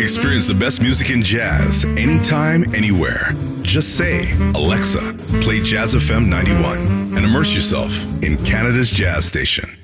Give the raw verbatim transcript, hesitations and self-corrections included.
Experience the best music in jazz anytime, anywhere. Just say, Alexa, play Jazz F M ninety-one and immerse yourself in Canada's jazz station.